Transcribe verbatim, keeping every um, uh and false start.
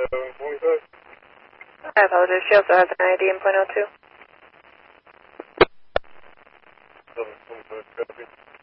seven twenty-five. I apologize. She also has an I D in point oh two. seven twenty-five, copy.